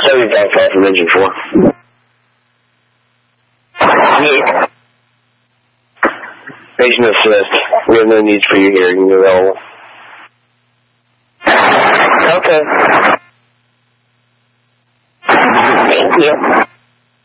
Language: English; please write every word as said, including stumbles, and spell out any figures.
seventy-five five from engine four. Need. Patient assist. We have no needs for you here. You can go. Okay.